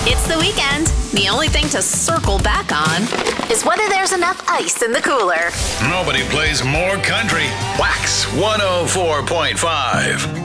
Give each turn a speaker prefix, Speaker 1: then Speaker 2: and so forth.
Speaker 1: It's the weekend. The only thing to circle back on is whether there's enough ice in the cooler.
Speaker 2: Nobody plays more country. Wax 104.5.